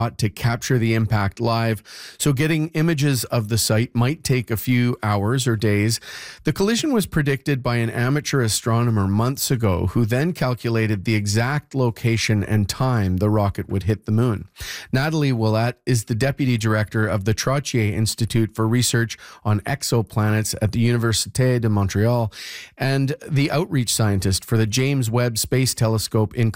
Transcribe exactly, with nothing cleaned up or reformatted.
to capture the impact live, so getting images of the site might take a few hours or days. The collision was predicted by an amateur astronomer months ago, who then calculated the exact location and time the rocket would hit the moon. Natalie Ouellette is the deputy director of the Trottier Institute for Research on Exoplanets at the Université de Montréal and the outreach scientist for the James Webb Space Telescope in